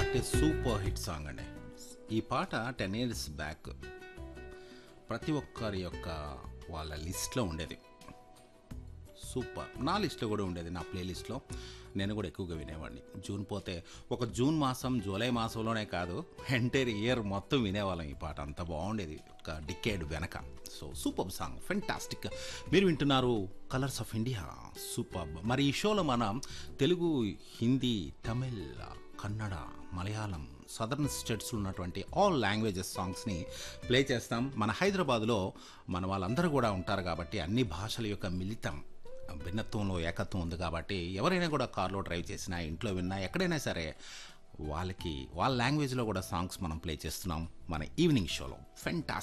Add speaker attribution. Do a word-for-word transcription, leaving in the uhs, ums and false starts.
Speaker 1: What a super hit song అండి. ఈ పాట టెన్ ఇయర్స్ బ్యాక్ ప్రతి ఒక్కరి యొక్క వాళ్ళ లిస్ట్లో ఉండేది. సూపర్. నా లిస్ట్లో కూడా ఉండేది, నా ప్లే లిస్ట్లో నేను కూడా ఎక్కువగా వినేవాడిని. జూన్ పోతే ఒక జూన్ మాసం జూలై మాసంలోనే కాదు, ఎంటైర్ ఇయర్ మొత్తం వినేవాళ్ళం ఈ పాట. అంత బాగుండేది ఒక డికేడ్ వెనక. So super song, fantastic. మీరు వింటున్నారు కలర్స్ ఆఫ్ ఇండియా. సూపర్. మరి ఈ షోలో మనం తెలుగు, హిందీ, తమిళ్, కన్నడ, మలయాళం, సదర్న్ స్టేట్స్లో ఉన్నటువంటి ఆల్ లాంగ్వేజెస్ సాంగ్స్ని ప్లే చేస్తాం. మన హైదరాబాద్లో మన వాళ్ళందరూ కూడా ఉంటారు కాబట్టి అన్ని భాషల యొక్క మిళితం, భిన్నత్వంలో ఏకత్వం ఉంది కాబట్టి ఎవరైనా కూడా కార్లో డ్రైవ్ చేసినా, ఇంట్లో విన్నా, ఎక్కడైనా సరే వాళ్ళకి వాళ్ళ లాంగ్వేజ్లో కూడా సాంగ్స్ మనం ప్లే చేస్తున్నాం మన ఈవినింగ్ షోలో. ఫెంటాస్టిక్.